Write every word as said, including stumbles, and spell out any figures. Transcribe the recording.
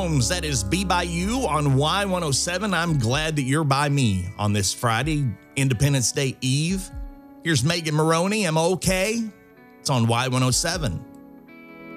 Jones, that is Be By You on Y one oh seven. I'm glad that you're by me on this Friday, Independence Day Eve. Here's Megan Maroney, I'm okay. It's on Y one oh seven.